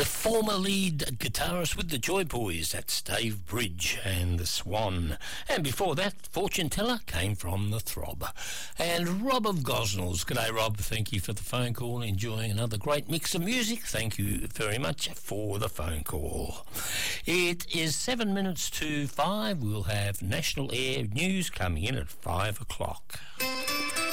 the former lead guitarist with the Joy Boys, that's Dave Bridge and the Swan. And before that, Fortune Teller came from the Throb. And Rob of Gosnells. G'day, Rob. Thank you for the phone call. Enjoying another great mix of music. Thank you very much for the phone call. It is 7 minutes to 5. We'll have National Air News coming in at 5 o'clock.